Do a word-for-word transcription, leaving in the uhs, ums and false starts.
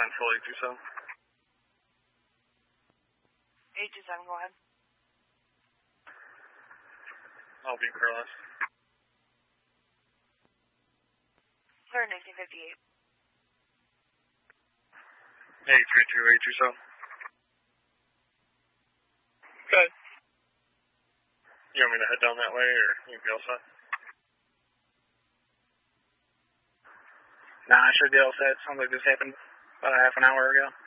sign full eight two seven. eight two seven, go ahead. I'll be paralyzed. Clear nineteen fifty-eight. eight three two eight two seven. Good. You want me to head down that way, or you can be all set? Nah, I should be all set. Sounds like this happened about a half an hour ago.